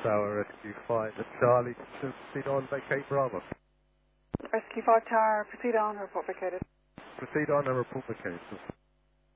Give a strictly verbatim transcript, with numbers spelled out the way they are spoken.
Tower, Rescue five, the Charlie, to proceed on, vacate Bravo. Rescue five Tower, proceed on, report vacated. Proceed on and report vacated.